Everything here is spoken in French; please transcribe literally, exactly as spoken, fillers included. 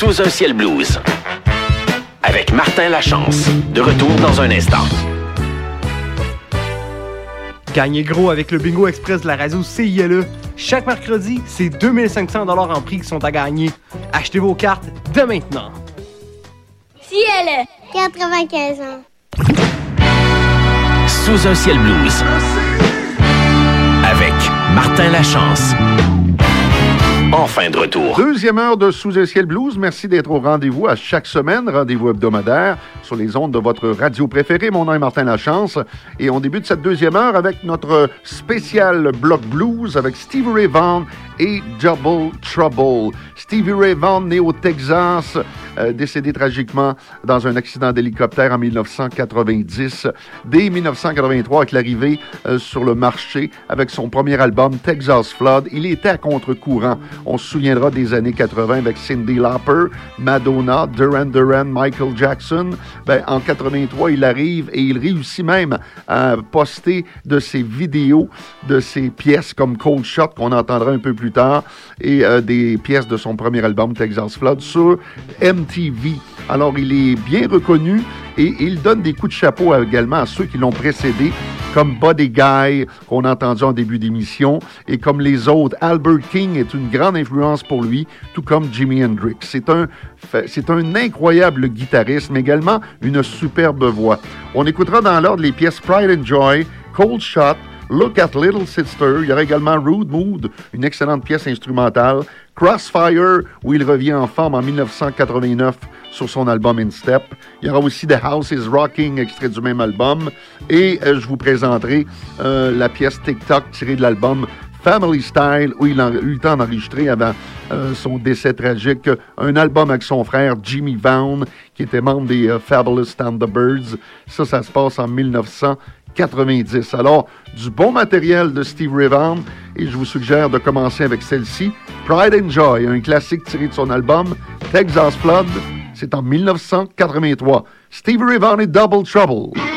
Sous un ciel blues. Avec Martin Lachance. De retour dans un instant. Gagnez gros avec le Bingo Express de la radio C I L E. Chaque mercredi, c'est deux mille cinq cents dollars en prix qui sont à gagner. Achetez vos cartes dès maintenant. C I L E, quatre-vingt-quinze ans. Sous un ciel blues. Avec Martin Lachance. Enfin de retour. Deuxième heure de Sous un ciel blues. Merci d'être au rendez-vous à chaque semaine. Rendez-vous hebdomadaire sur les ondes de votre radio préférée. Mon nom est Martin Lachance. Et on débute cette deuxième heure avec notre spécial bloc blues avec Stevie Ray Vaughan et Double Trouble. Stevie Ray Vaughan, né au Texas, euh, décédé tragiquement dans un accident d'hélicoptère en dix-neuf cent quatre-vingt-dix. Dès dix-neuf cent quatre-vingt-trois, avec l'arrivée euh, sur le marché avec son premier album Texas Flood, il était à contre-courant. On se souviendra des années quatre-vingt avec Cyndi Lauper, Madonna, Duran Duran, Michael Jackson. Ben, en quatre-vingt-trois, il arrive et il réussit même à poster de ses vidéos, de ses pièces comme Cold Shot, qu'on entendra un peu plus tard, et euh, des pièces de son premier album Texas Flood sur M T V. Alors, il est bien reconnu et il donne des coups de chapeau également à ceux qui l'ont précédé, comme Buddy Guy, qu'on a entendu en début d'émission, et comme les autres. Albert King est une grande influence pour lui, tout comme Jimi Hendrix. C'est un, c'est un incroyable guitariste, mais également une superbe voix. On écoutera dans l'ordre les pièces Pride and Joy, Cold Shot, Look at Little Sister. Il y aura également Rude Mood, une excellente pièce instrumentale. Crossfire, où il revient en forme en dix-neuf cent quatre-vingt-neuf sur son album In Step. Il y aura aussi The House is Rocking, extrait du même album. Et euh, je vous présenterai euh, la pièce TikTok tirée de l'album Family Style, où il a eu le temps d'enregistrer avant euh, son décès tragique, un album avec son frère Jimmy Vaughn, qui était membre des euh, Fabulous Thunderbirds. Ça, ça se passe en dix-neuf cent quatre-vingt-dix. Alors, du bon matériel de Stevie Ray Vaughan, et je vous suggère de commencer avec celle-ci, Pride and Joy, un classique tiré de son album Texas Flood. C'est en dix-neuf cent quatre-vingt-trois. Stevie Ray Vaughan et Double Trouble.